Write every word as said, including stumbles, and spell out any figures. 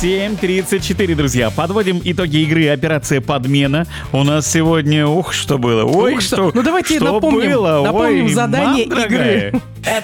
семь тридцать четыре, друзья. Подводим итоги игры «Операция Подмена». У нас сегодня, ух, что было. Ой, Ух, что, Ну давайте что напомним, было. напомним Ой, задание мам дорогая. игры.